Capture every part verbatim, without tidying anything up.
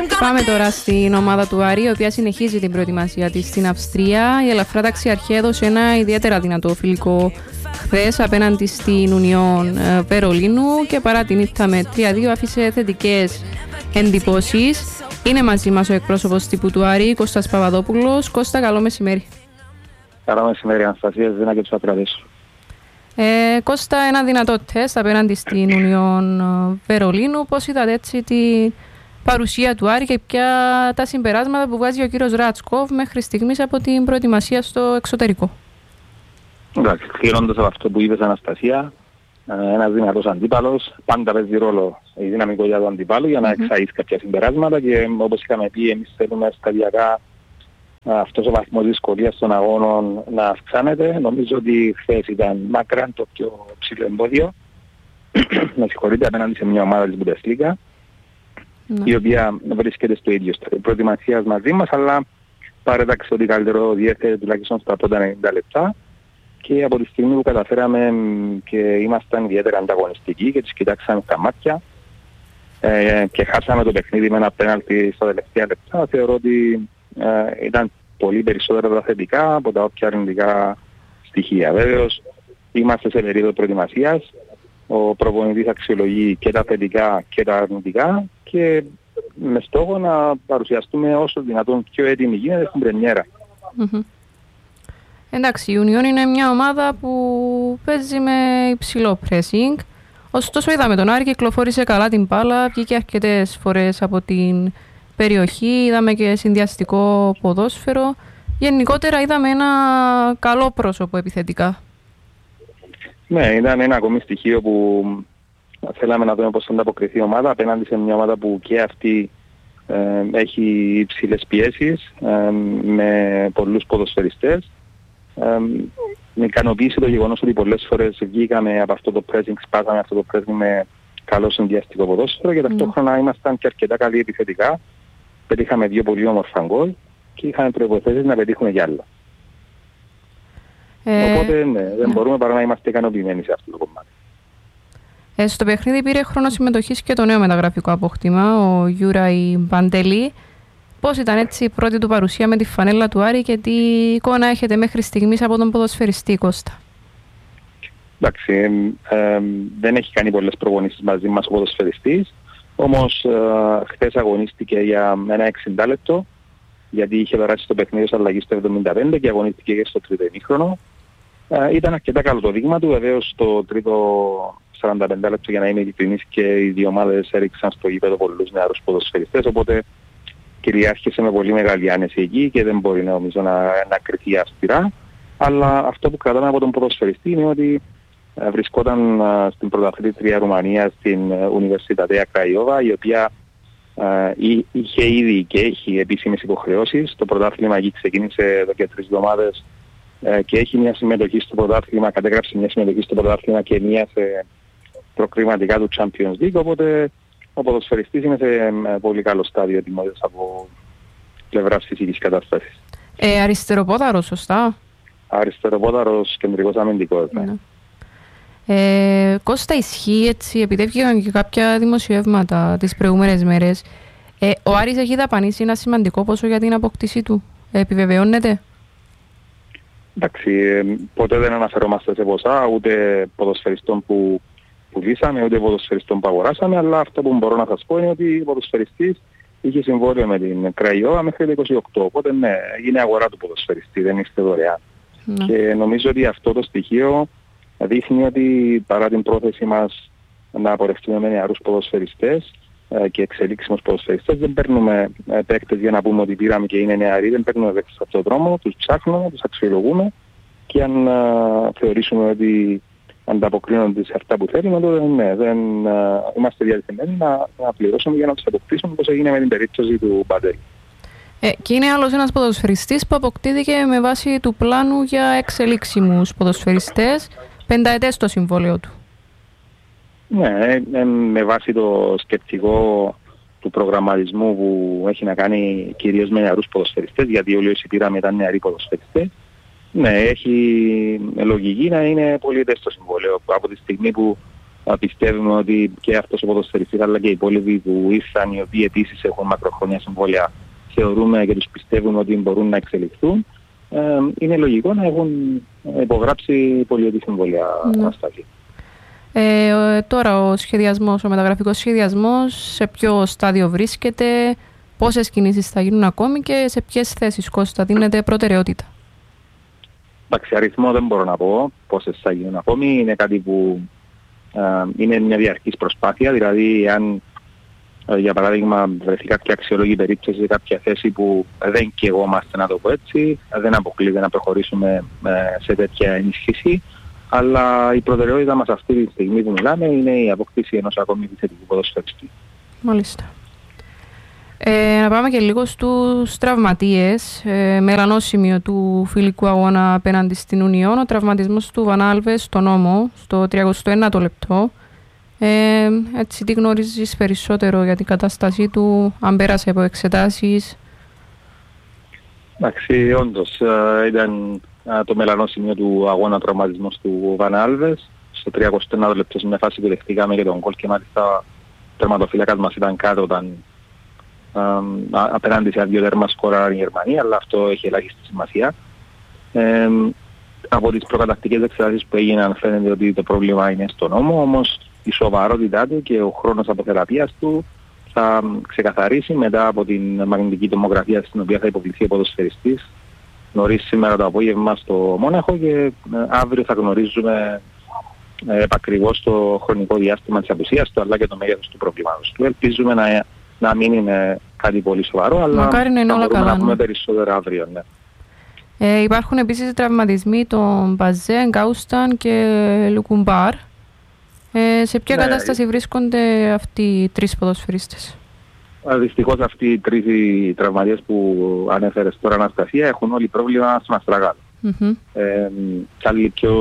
Πάμε τώρα στην ομάδα του Άρη, η οποία συνεχίζει την προετοιμασία της στην Αυστρία. Η ελαφρά ταξιαρχία έδωσε ένα ιδιαίτερα δυνατό φιλικό χθες απέναντι στην Ουνιόν Βερολίνου και παρά την ήττα με τρία δύο άφησε θετικές εντυπώσεις. Είναι μαζί μας ο εκπρόσωπος τύπου του Άρη, Κώστας Παπαδόπουλος. Κώστα, καλό μεσημέρι. Καλό μεσημέρι, Αναστασία, Ζήνα και τους ακροατές. Ε, Κώστα, ένα δυνατό τεστ απέναντι στην Ουνιόν Βερολίνου. Πώς είδατε έτσι την παρουσία του Άρη και ποια τα συμπεράσματα που βγάζει ο κύριος Ράτσκοφ μέχρι στιγμής από την προετοιμασία στο εξωτερικό? Εντάξει, κλείνοντας από αυτό που είπες, Αναστασία, ένας δυνατός αντίπαλος, πάντα παίζει ρόλο η δυναμικότητα του αντιπάλου για να mm-hmm. εξαγείς κάποια συμπεράσματα και όπως είχαμε πει, εμείς θέλουμε σταδιακά αυτός ο βαθμός δυσκολίας των αγώνων να αυξάνεται. Νομίζω ότι χθες ήταν μακράν το πιο ψηλό εμπόδιο. Να συγχωρείτε, απέναντι σε μια ομάδα της Bundesliga, mm-hmm. η οποία βρίσκεται στο ίδιο στάδιο προετοιμασίας μαζί μας, αλλά παρέταξε ότι καλύτερο διέθετε τουλάχιστον στα πρώτα ενενήντα λεπτά. Και από τη στιγμή που καταφέραμε και ήμασταν ιδιαίτερα ανταγωνιστικοί και τις κοιτάξαμε στα μάτια ε, και χάσαμε το παιχνίδι με ένα πέναλτι στα τελευταία λεπτά, θεωρώ ότι ε, ήταν πολύ περισσότερα τα θετικά από τα όποια αρνητικά στοιχεία. Βέβαιως είμαστε σε περίοδο προετοιμασίας, ο προπονητής αξιολογεί και τα θετικά και τα αρνητικά και με στόχο να παρουσιαστούμε όσο δυνατόν πιο έτοιμοι γίνεται στην πρεμιέρα. Mm-hmm. Εντάξει, η Union είναι μια ομάδα που παίζει με υψηλό pressing. Ωστόσο είδαμε τον Άρη, κυκλοφόρησε καλά την μπάλα, βγήκε αρκετές φορές από την περιοχή, είδαμε και συνδυαστικό ποδόσφαιρο. Γενικότερα είδαμε ένα καλό πρόσωπο επιθετικά. Ναι, ήταν ένα ακόμη στοιχείο που θέλαμε να δούμε πώς θα ανταποκριθεί η ομάδα απέναντι σε μια ομάδα που και αυτή ε, έχει υψηλές πιέσεις, ε, με πολλούς ποδοσφαιριστές. Ε, με ικανοποίησε το γεγονός ότι πολλές φορές βγήκαμε από αυτό το pressing, σπάσαμε αυτό το pressing με καλό συνδυαστικό ποδόσφαιρο και ταυτόχρονα ήμασταν και αρκετά καλοί επιθετικά. Πετύχαμε δύο πολύ όμορφα γκολ και είχαμε προϋποθέσεις να πετύχουμε κι άλλα. Ε, Οπότε ναι, δεν ναι. μπορούμε παρά να είμαστε ικανοποιημένοι σε αυτό το κομμάτι. Ε, στο παιχνίδι πήρε χρόνο συμμετοχής και το νέο μεταγραφικό απόκτημα, ο Γιούραι Μπαντελή. Πώς ήταν έτσι η πρώτη του παρουσία με τη φανέλα του Άρη και τι εικόνα έχετε μέχρι στιγμής από τον ποδοσφαιριστή, Κώστα? Εντάξει, ε, ε, δεν έχει κάνει πολλές προπονήσεις μαζί μας ο ποδοσφαιριστής, όμως ε, χθες αγωνίστηκε για ένα εξήντα λεπτό, γιατί είχε περάσει το παιχνίδι ως αλλαγή στο εβδομήντα πέντε και αγωνίστηκε και στο τρίτο ημίχρονο. Ε, ήταν αρκετά καλό το δείγμα του, βεβαίως το τρίτο σαράντα πέντε λεπτό, για να είμαι ειλικρινής, και οι δύο ομάδες έριξαν στο γήπεδο πολλούς νεαρούς ποδοσφαιριστές, οπότε κυριάρχησε με πολύ μεγάλη άνεση εκεί και δεν μπορεί νομίζω να, να κριθεί αυστηρά. Αλλά αυτό που κρατάμε από τον ποδοσφαιριστή είναι ότι ε, βρισκόταν ε, στην πρωταθλήτρια Ρουμανία, στην ε, Universitatea Craiova, η οποία ε, είχε ήδη και έχει επίσημες υποχρεώσεις. Το πρωτάθλημα εκεί ξεκίνησε εδώ και τρεις εβδομάδες ε, και έχει μια συμμετοχή στο πρωτάθλημα, κατέγραψε μια συμμετοχή στο πρωτάθλημα και μια σε προκριματικά του Champions League, οπότε ο ποδοσφαιριστής είναι σε πολύ καλό στάδιο ετοιμότητας από πλευράς φυσικής κατάστασης. Ε, αριστεροπόδαρος, σωστά? Αριστεροπόδαρος, κεντρικός αμυντικός, ναι. ναι. Ε, Κώστα, ισχύει έτσι, επειδή έφυγαν και κάποια δημοσιεύματα τις προηγούμενες μέρες, ε, ο Άρης έχει δαπανίσει ένα σημαντικό ποσό για την αποκτήσή του. Ε, επιβεβαιώνεται? Εντάξει, ε, ποτέ δεν αναφερόμαστε σε ποσά, ούτε ποδοσφαιριστών που πουλήσαμε, ούτε ποδοσφαιριστών που αγοράσαμε, αλλά αυτό που μπορώ να σας πω είναι ότι ο ποδοσφαιριστής είχε συμβόλαιο με την Κραϊόβα μέχρι το είκοσι οκτώ. Οπότε ναι, είναι αγορά του ποδοσφαιριστή, δεν είστε δωρεάν. Ναι. Και νομίζω ότι αυτό το στοιχείο δείχνει ότι παρά την πρόθεση μας να απορρευτούμε με νεαρούς ποδοσφαιριστές και εξελίξιμους ποδοσφαιριστές, δεν παίρνουμε παίκτες για να πούμε ότι πήραμε και είναι νεαροί, δεν παίρνουμε παίκτες από τον δρόμο, τους ψάχνουμε, τους αξιολογούμε και αν α, θεωρήσουμε ότι ανταποκρίνονται σε αυτά που θέλουμε, τότε ναι, δεν α, είμαστε διατεθειμένοι να, να πληρώσουμε για να τους αποκτήσουμε, όπως έγινε με την περίπτωση του Μπαντέλη. Ε, και είναι άλλος ένας ποδοσφαιριστής που αποκτήθηκε με βάση του πλάνου για εξελίξιμους ποδοσφαιριστές, πενταετές το συμβόλαιο του. Ναι, ε, με βάση το σκεπτικό του προγραμματισμού που έχει να κάνει κυρίως με νεαρούς ποδοσφαιριστές, γιατί όλοι όσοι πήραμε ήταν νεαροί ποδοσφαιριστές. Ναι, έχει λογική να είναι πολυετές το συμβόλαιο. Από τη στιγμή που πιστεύουμε ότι και αυτός ο ποδοσφαιριστής αλλά και οι υπόλοιποι που ήρθαν, οι οποίοι επίσης έχουν μακροχρόνια συμβόλαια, θεωρούμε και τους πιστεύουμε ότι μπορούν να εξελιχθούν. Ε, είναι λογικό να έχουν υπογράψει πολυετή συμβόλαια Αναστάση. Ε, τώρα ο σχεδιασμός, ο μεταγραφικός σχεδιασμός, σε ποιο στάδιο βρίσκεται, πόσες κινήσεις θα γίνουν ακόμη και σε ποιες θέσεις, Κώστα, δίνεται προτεραιότητα? Εντάξει, αριθμό δεν μπορώ να πω πόσες θα γίνουν ακόμη. Είναι κάτι που ε, είναι μια διαρκής προσπάθεια. Δηλαδή, αν ε, για παράδειγμα βρεθεί κάποια αξιολόγη περίπτωση σε κάποια θέση που δεν καιγόμαστε, να το πω έτσι, δεν αποκλείεται να προχωρήσουμε ε, σε τέτοια ενίσχυση. Αλλά η προτεραιότητα μας αυτή τη στιγμή που μιλάμε είναι η απόκτηση ενός ακόμη επιθετικού ποδοσφαιριστή. Μάλιστα. Ε, να πάμε και λίγο στους τραυματίες. Ε, μελανό σημείο του φιλικού αγώνα απέναντι στην Ουνιόν, ο τραυματισμός του Βαν Άλβες στον Όμο, στο τριακοστό ένατο λεπτό. Ε, έτσι, τι γνωρίζεις περισσότερο για την κατάστασή του, αν πέρασε από εξετάσεις? Εντάξει, όντως ήταν το μελανό σημείο του αγώνα τραυματισμός του Βαν Άλβες. Στο τριακοστό ένατο λεπτό, σε μια φάση που δεχτήκαμε και τον γκολ και μάλιστα ο τερματοφύλακας μας ήταν κάτω όταν Uh, απέναντι σε δύο τέρμα σκοράρει η Γερμανία, αλλά αυτό έχει ελάχιστη σημασία. Ε, από τις προκατακτικές εξετάσεις που έγιναν φαίνεται ότι το πρόβλημα είναι στον ώμο, όμως η σοβαρότητά του και ο χρόνος αποθεραπείας του θα ξεκαθαρίσει μετά από την μαγνητική τομογραφία στην οποία θα υποβληθεί ο ποδοσφαιριστής νωρίς σήμερα το απόγευμα στο Μόναχο και ε, αύριο θα γνωρίζουμε ε, επακριβώς το χρονικό διάστημα της απουσίας του αλλά και το μέγεθος του προβλήματος του. Ελπίζουμε να να μην είναι κάτι πολύ σοβαρό, αλλά μακάρι να είναι όλα μπορούμε καλά, να πούμε ναι. περισσότερα αύριο. Ναι. Ε, υπάρχουν επίσης τραυματισμοί των Μπαζέ, Γκάουσταν και Λουκουμπάρ. Ε, σε ποια ναι, κατάσταση βρίσκονται αυτοί οι τρεις ποδοσφαιρίστες? Δυστυχώς αυτοί οι τρεις οι τραυματίες που ανέφερες τώρα, Αναστασία, έχουν όλοι πρόβλημα στον αστραγάλο. Mm-hmm. Ε, άλλοι πιο,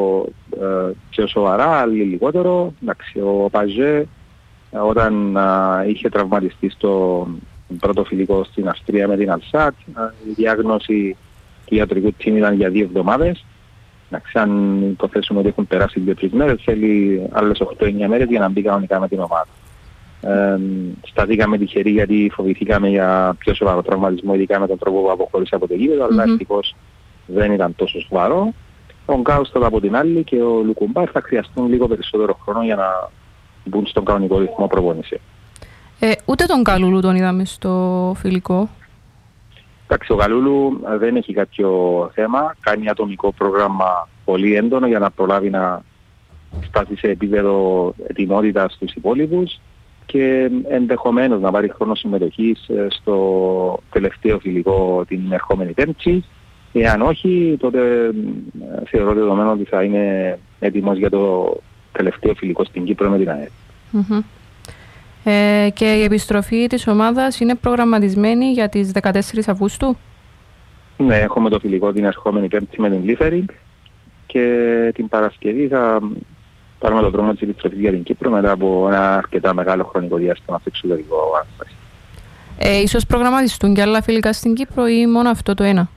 ε, πιο σοβαρά, άλλοι λιγότερο. Εντάξει, ο Παζέ όταν α, είχε τραυματιστεί στο πρώτο φιλικό στην Αυστρία με την Αλσάτ, η διάγνωση του ιατρικού team ήταν για δύο εβδομάδες. Εντάξει, αν υποθέσουμε ότι έχουν περάσει δύο τρεις μέρες, θέλει άλλες οκτώ εννιά μέρες για να μπει κανονικά με την ομάδα. Ε, σταθήκαμε τυχεροί γιατί φοβηθήκαμε για πιο σοβαρό τραυματισμό, ειδικά με τον τρόπο που αποχώρησε από το γήπεδο, mm-hmm. αλλά ευτυχώς δεν ήταν τόσο σοβαρό. Ο Γκάουστον από την άλλη και ο Λουκουμπάρ θα χρειαστούν λίγο περισσότερο χρόνο για να μπουν στον κανονικό ρυθμό προπόνηση. Ε, ούτε τον Καλούλου τον είδαμε στο φιλικό. Εντάξει, ο Καλούλου δεν έχει κάποιο θέμα. Κάνει ατομικό πρόγραμμα πολύ έντονο για να προλάβει να φτάσει σε επίπεδο ετοιμότητας στους υπόλοιπους και ενδεχομένως να πάρει χρόνο συμμετοχής στο τελευταίο φιλικό την ερχόμενη Πέμπτη. Εάν όχι, τότε θεωρώ δεδομένο ότι θα είναι έτοιμος για το τελευταίο φιλικό στην Κύπρο με την ΑΕΛ. Mm-hmm. Ε, και η επιστροφή της ομάδας είναι προγραμματισμένη για τις δεκατέσσερις Αυγούστου. Ναι, έχουμε το φιλικό την ερχόμενη Πέμπτη με την Λίφερινγκ και την Παρασκευή θα πάρουμε το δρόμο της επιστροφής για την Κύπρο μετά από ένα αρκετά μεγάλο χρονικό διάστημα στο εξωτερικό Αναστάση. Ε, ίσως προγραμματιστούν και άλλα φιλικά στην Κύπρο ή μόνο αυτό το ένα?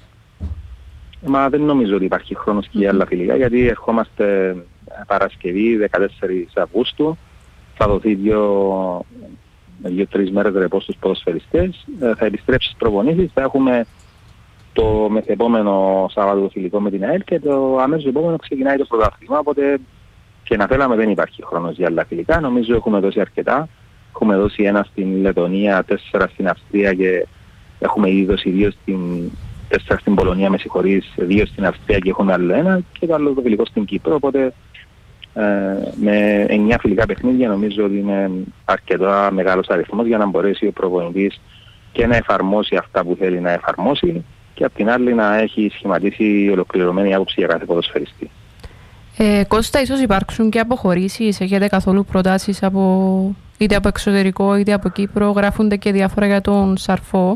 Μα δεν νομίζω ότι υπάρχει χρόνος και για άλλα φιλικά, γιατί ερχόμαστε Παρασκευή δεκατέσσερις Αυγούστου, θα δοθεί δύο, δύο τρεις μέρες ρεπό στους ποδοσφαιριστές, θα επιστρέψει στις προπονήσεις, θα έχουμε το μεθεπόμενο Σάββατο το φιλικό με την ΑΕΛ και το αμέσως επόμενο ξεκινάει το πρωτάθλημα, οπότε και να θέλαμε δεν υπάρχει χρόνος για άλλα φιλικά, νομίζω έχουμε δώσει αρκετά, έχουμε δώσει ένα στην Λετωνία, τέσσερα στην Αυστρία και έχουμε ήδη δώσει δύο στην τέσσερα στην Πολωνία, με συγχωρείς, δύο στην Αυστρία και έχουμε άλλο ένα και το άλλο το φιλικό στην Κύπρο, οπότε ε, με εννιά φιλικά παιχνίδια νομίζω ότι είναι αρκετά μεγάλος αριθμός για να μπορέσει ο προπονητής και να εφαρμόσει αυτά που θέλει να εφαρμόσει και απ' την άλλη να έχει σχηματίσει ολοκληρωμένη άποψη για κάθε ποδοσφαιριστή. Ε, Κώστα, ίσως υπάρξουν και αποχωρήσεις, έχετε καθόλου προτάσεις από, είτε από εξωτερικό είτε από Κύπρο, γράφονται και διάφορα για τον Σαρφό?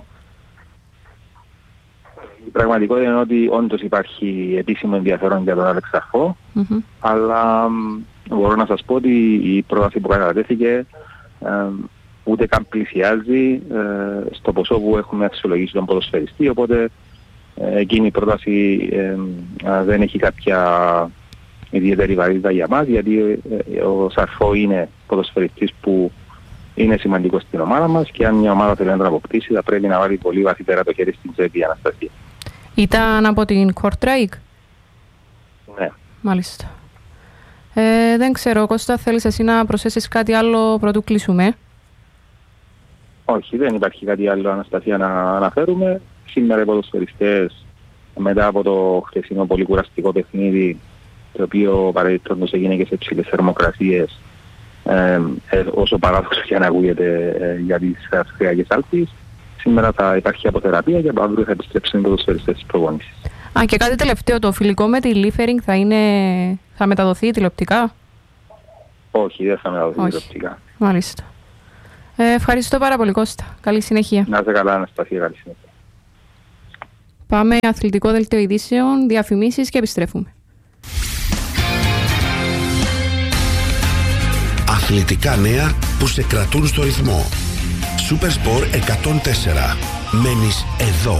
Η πραγματικότητα είναι ότι όντως υπάρχει επίσημο ενδιαφέρον για τον Άλεξ Σαρφό, mm-hmm. αλλά μπορώ να σας πω ότι η πρόταση που κατατέθηκε ε, ούτε καν πλησιάζει ε, στο ποσό που έχουμε αξιολογήσει τον ποδοσφαιριστή, οπότε ε, εκείνη η πρόταση ε, ε, δεν έχει κάποια ιδιαίτερη βαρύτητα για μας, γιατί ε, ο Σαρφό είναι ποδοσφαιριστής που είναι σημαντικός στην ομάδα μας και αν μια ομάδα θέλει να τον αποκτήσει θα πρέπει να βάλει πολύ βαθύτερα το χέρι στην τσέπη η Αναστασία. Ήταν από την Κορτρέικ. Ναι. Μάλιστα. Ε, δεν ξέρω, Κώστα, θέλεις εσύ να προσθέσεις κάτι άλλο πρωτού κλείσουμε? Όχι, δεν υπάρχει κάτι άλλο, Αναστασία, να αναφέρουμε. Σήμερα οι ποδοσφαιριστές, μετά από το χθεσινό πολύ κουραστικό παιχνίδι, το οποίο παραδείγματος έγινε και σε ψηλές θερμοκρασίες, ε, ε, όσο παράδοξο και αν ακούγεται ε, για τις Αυστριακές Άλπεις, σήμερα θα υπάρχει αποθεραπεία και από αύριο θα επιστρέψουν οι ποδοσφαιριστές της προπόνησης. Α, και κάτι τελευταίο, το φιλικό με τη Λίφερινγκ θα, είναι... θα μεταδοθεί τηλεοπτικά? Όχι, δεν θα μεταδοθεί τηλεοπτικά. Μάλιστα. Ε, ευχαριστώ πάρα πολύ, Κώστα. Καλή συνέχεια. Να είσαι καλά, Αναστασία, καλή συνέχεια. Πάμε αθλητικό δελτίο ειδήσεων, διαφημίσεις και επιστρέφουμε. Αθλητικά νέα που σε κρατούν στο ρυθμό. Supersport εκατόν τέσσερα. Μένεις εδώ.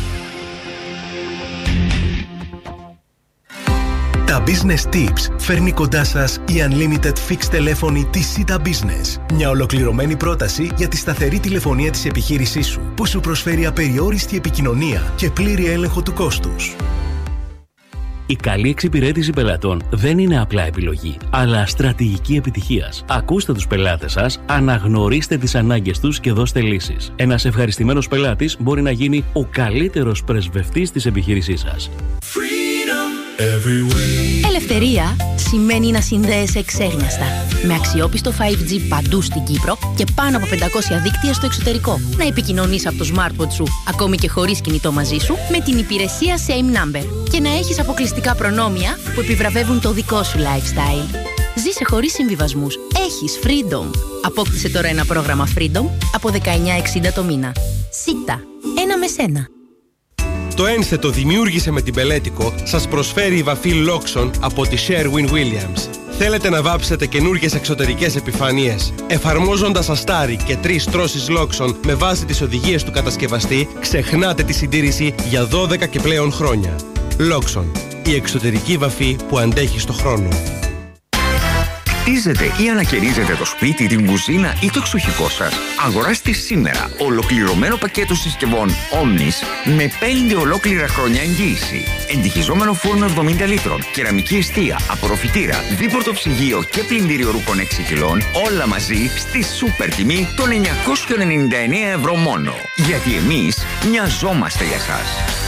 Τα Business Tips φέρνει κοντά σας η Unlimited Fixed τηλέφωνη της Sita Business. Μια ολοκληρωμένη πρόταση για τη σταθερή τηλεφωνία της επιχείρησής σου, που σου προσφέρει απεριόριστη επικοινωνία και πλήρη έλεγχο του κόστους. Η καλή εξυπηρέτηση πελατών δεν είναι απλά επιλογή, αλλά στρατηγική επιτυχίας. Ακούστε τους πελάτες σας, αναγνωρίστε τις ανάγκες τους και δώστε λύσεις. Ένας ευχαριστημένος πελάτης μπορεί να γίνει ο καλύτερος πρεσβευτής της επιχείρησής σας. Ελευθερία σημαίνει να συνδέεσαι εξέγνιαστα. Με αξιόπιστο φάιβ τζι παντού στην Κύπρο και πάνω από πεντακόσια δίκτυα στο εξωτερικό. Να επικοινωνείς από το smartphone σου, ακόμη και χωρίς κινητό μαζί σου, με την υπηρεσία Same Number. Και να έχεις αποκλειστικά προνόμια που επιβραβεύουν το δικό σου lifestyle. Ζήσε χωρίς συμβιβασμούς. Έχεις Freedom. Απόκτησε τώρα ένα πρόγραμμα Freedom από δεκαεννιά εξήντα το μήνα. Σίτα. Ένα με σένα. Το ένθετο δημιούργησε με την Πελέτικο σας προσφέρει η βαφή Loxon από τη Sherwin-Williams. Θέλετε να βάψετε καινούργιες εξωτερικές επιφανείες? Εφαρμόζοντας αστάρι και τρεις τρώσεις Loxon με βάση τις οδηγίες του κατασκευαστή, ξεχνάτε τη συντήρηση για δώδεκα και πλέον χρόνια. Loxon, η εξωτερική βαφή που αντέχει στο χρόνο. Χτίζετε ή ανακαινίζετε το σπίτι, την κουζίνα ή το εξοχικό σας? Αγοράστε σήμερα ολοκληρωμένο πακέτο συσκευών Omnis με πέντε ολόκληρα χρόνια εγγύηση. Εντυχιζόμενο φούρνο εβδομήντα λίτρων, κεραμική εστία, απορροφητήρα, δίπορτο ψυγείο και πλυντήριο ρούχων έξι κιλών, όλα μαζί στη σούπερ τιμή των εννιακόσια ενενήντα εννέα ευρώ μόνο. Γιατί εμείς μοιαζόμαστε για σας.